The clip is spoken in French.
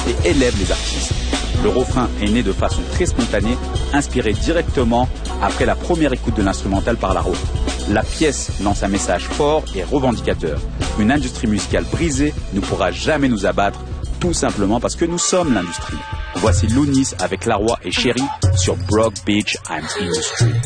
et élève les artistes. Le refrain est né de façon très spontanée, inspiré directement après la première écoute de l'instrumental par Laro. La pièce lance un message fort et revendicateur. Une industrie musicale brisée ne pourra jamais nous abattre, tout simplement parce que nous sommes l'industrie. Voici Lounis avec Laroi et Chéri sur Brock Beach and Industry.